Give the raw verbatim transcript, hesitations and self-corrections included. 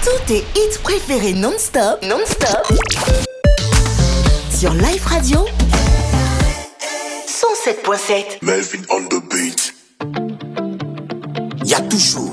Tous tes hits préférés non-stop, non-stop, sur Life Radio cent sept point sept. Melvin on the beat. Y'a toujours